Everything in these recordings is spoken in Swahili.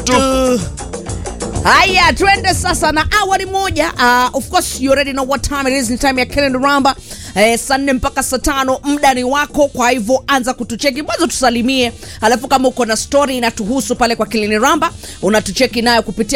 Haya, twende sasa na awali moja. Of course you already know what time it is. Ni time ya Kennedy Ramba. Saa 4 mpaka saa 5 muda ni wako, kwa hivyo anza kutucheki. Mwanzo tusalimie, alafu kama uko na story inatuhusu pale kwa Kennedy Ramba, unatucheki nayo kupitia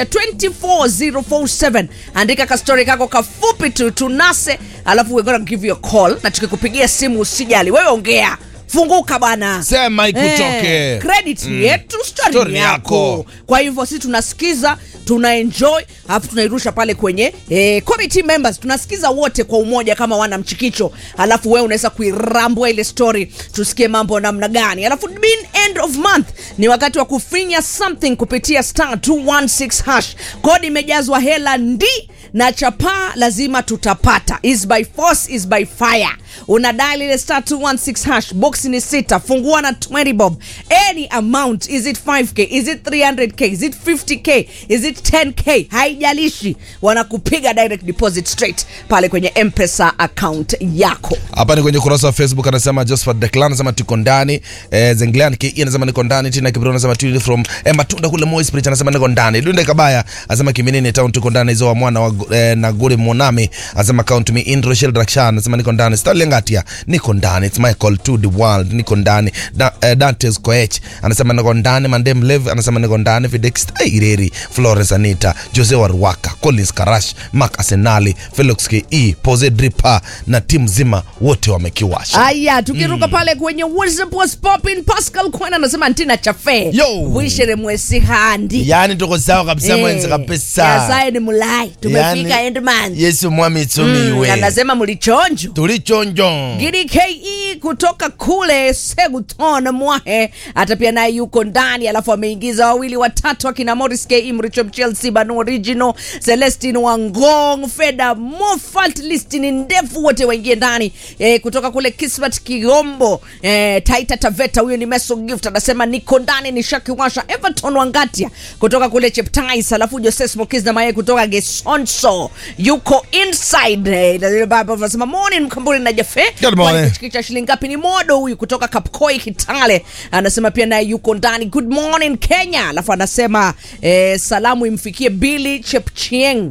24047. Andika ka story kako kafupi tu tunase, alafu we're gonna give you a call na tukikupigia simu usijali. Wewe ongea. Funguka bana. Sema ikutoke. Credit yetu, story yako. Kwa hivyo sisi tunasikiza, tunaenjoy, alafu tunairusha pale kwenye committee members. Tunasikiza wote kwa umoja kama wana mchikicho. Alafu wewe unaweza kuirambua ile story, tusikie mambo namna gani. Alafu being end of month ni wakati wa kufinya something kupitia *216#. Kodi imejazwa hela na chapa lazima tutapata. Is by force, is by fire. Una dial ile *216#. Box ni 6. Fungua na 20 bob. Any amount. Is it 5k? Is it 300k? Is it 50k? Is it 10k? Haijalishi. Wanakupiga direct deposit straight pale kwenye M-Pesa account yako. Hapa ni kwenye kurasa wa Facebook, anasema Josephat Declan anasema tuko ndani. Zenglean KE anasema niko ndani. Tina Kibro anasema tune from Matunda kule Moi Spirit anasema niko ndani. Dunde Kabaya anasema Kiminini town tuko ndani. Hizo wa mwana wa na Gure Monami anasema count me in. Rochelle Drakshan anasema niko ndani. Stanley Ngatia niko ndani. It's my call to the world niko ndani. Dantes Koech anasema niko ndani. Mandem Lev anasema niko ndani. Fidex Ireri, Florence Anita, Jose Warwaka, Collins Karash, Mark Arsenali, Felix KE, Pose Dripper na timu zima wote wamekiwasha. Haya, tukiruka pale kwenye WhatsApp was popping. Pascal Kwena anasema Ntina Chafe. Wishere mwesi handi. Yani tuko sawa kabisa mwenzi kabisa. Ya sae ni mulai. Tumefika end month. Yesu mwami tumiwe. Anasema mulichonjo. Tulichonjo. Gidi KE kutoka kule Seguton Mwahe hata pia naye yuko ndani, alafu ameingiza wawili watatu akina Morris KE, Mricho Chelsea, Banu Original, Celestine Wangong, Feda Mofalt, list ni ndefu, wote waingie ndani. Kutoka kule Kismat Kigombo, Taita Taveta, huyo ni Meso Gift anasema niko ndani ni Shaki Washa. Everton Wangatia kutoka kule Cheptais, alafu Jose Smokiz na Maye kutoka Gesonso yuko inside. Baba anasema morning Mkamburi na Jafe. Kuchikicha shilingi ngapi ni Modo huyu kutoka Kapkoi Kitale anasema pia naye yuko ndani. Good morning Kenya. Alafu anasema salamu imfikie Billy Chepchieng.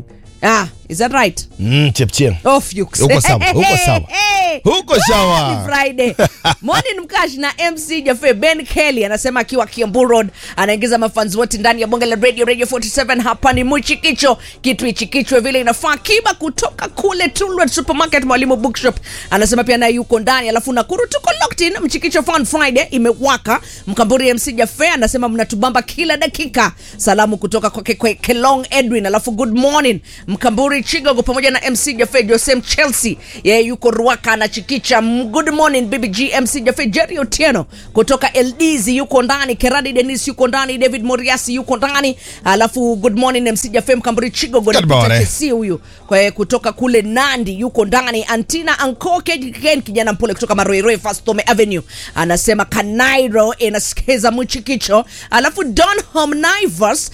Is that right? Chepchieng. Off you. Uko sawa, uko sawa. Huko sawa. Friday. Morning Mkash na MC Jafe. Ben Kelly anasema akiwa Kiambu Road anaingiza mafans wote ndani ya bonge la Radio 47. Hapa ni Mchikicho, kitu ichikichwe vile inafaa. Kiba kutoka kule Tulwet Supermarket Mwalimu Bookshop anasema pia naye yuko ndani. Alafu Nakuru tuko locked in. Mchikicho Fun Friday imewaka. Mkamburi MC Jafe anasema mnatubamba kila dakika. Salamu kutoka kwa Kelong Edwin. Alafu good morning Mkamburi Chigogo pamoja na MC Jafe. Jose Chelsea yeye yuko Ruaka na Chikicha. Good morning BBG MC Jafe. Jerry Otieno kutoka LDZ yuko ndani. Keradi Dennis yuko ndani. David Moriasi yuko ndani. Alafu good morning MC Jafe. Mkamburi Chigogo na Kesi huyu kwa kutoka kule Nandi yuko ndani. Antina Ankoke kijana mpole kutoka Maroiro First Tome Avenue anasema Kanairo inasikiza Mchikicho. Alafu Don Home Naivas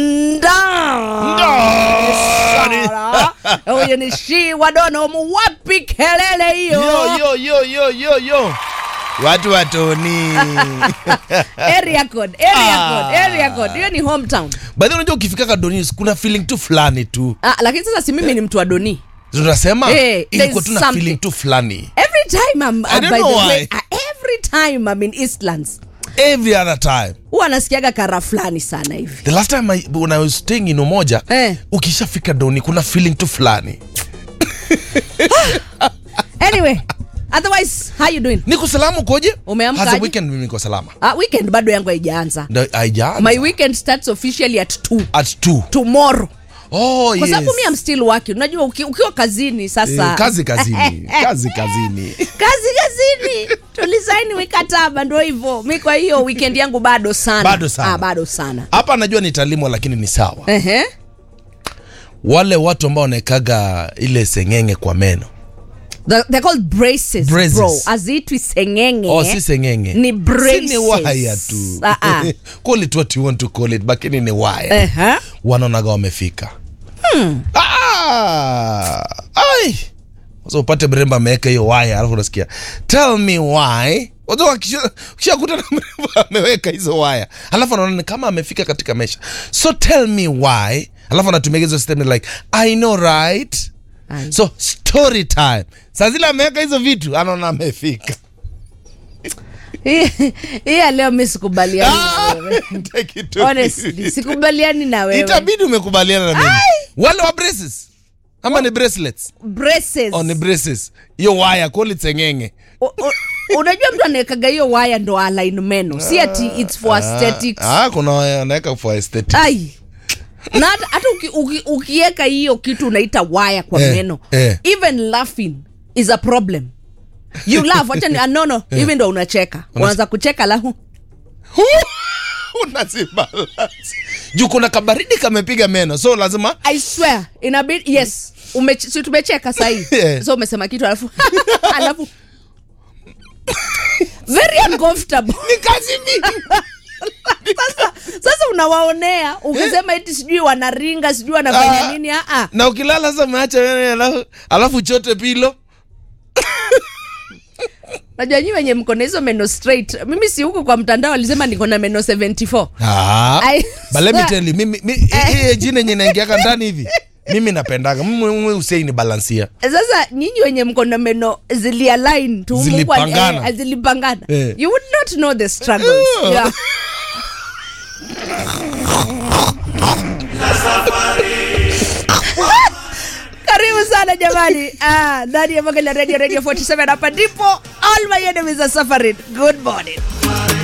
huyo ni shi wadono wapi kelele hiyo. Yo watu ni area code hiyo ni hometown. By the way, unajua ukifika Doni kuna feeling tu fulani tu. Lakini sasa si mimi ni mtu wa Doni. Tunasema ilikuwa tuna feeling tu fulani. Every time every time I'm in Eastlands. Every other time. Huwa nasikiaga kara fulani sana hivi. The last time when I was staying in Umoja, ukishafika Doni kuna feeling tu fulani. Anyway, otherwise how you doing? Niko salama koje? Umeamka aje? Weekend mimi niko salama. Weekend bado yangu haijaanza. Haijaanza. My weekend starts officially at 2. At 2. Tomorrow. Oh yes. Kwa sababu mimi am still working. Unajua ukiwa kazini sasa. Kazi kazini. Tulisaini mikataba ndio hivyo. Mimi kwa hiyo weekend yangu bado sana. Bado sana. Hapa najua nitalimwa lakini ni sawa. Wale watu ambao wanaekaga ile sengenge kwa meno. They're called braces, bro. Azitwi sengenge. Si sengenge. Ni braces. Si ni waya tu. Call it what you want to call it, lakini ni waya. Wanaonaga wamefika. Ai. Sasa upate mremba ameweka hiyo waya alafu unasikia tell me why Wazo kishakuta na mrembo ameweka hizo waya. Alafu anaona kama amefika katika maisha. So tell me why. Alafu anatumia hizo statement like I know right. So story time. Sasa zile ameweka hizo vitu anaona amefika. Hii leo mimi sikubaliani na wewe. Honestly, sikubaliani na wewe. Itabidi umekubaliana na mimi. Wale wa braces. Ama ni bracelets? Braces. Ni braces. Hiyo waya kweli tsengenge. Unajua mtu anaweka hiyo waya ndo align meno. Si ati it's for aesthetics. Kuna waya anaweka for aesthetics. Ai. Na hata ukiweka hiyo kitu unaita waya kwa meno. Even laughing is a problem. You laugh, acha no, even ndo unacheka. Unaanza kucheka alafu unazibalance. Juu kuna kabaridi kamepiga meno. So lazima I swear inabidi yes. Si tumecheka sahi. So umesema kitu alafu very uncomfortable. Ni kazi mingi. Sasa unawaonea ukisema eti sijui wanaringa sijui wanafanya nini na ukilala sasa umeacha wewe alafu chote pilo. Najua nyinyi wenye mko na hizo meno straight. Mimi si huko kwa mtandao alisema niko na meno 74. But let me tell you mimi jina yenye naingia ndani hivi. Mimi napendaga. Mimi usei ni balansia. Sasa nyinyi wenye mko na meno zilialign tu zilipangana. You would not know the struggles. Yeah. Karibu sana jamani. Ndani ya Bonge la Radio 47 hapa ndipo all my enemies are suffering. Good morning.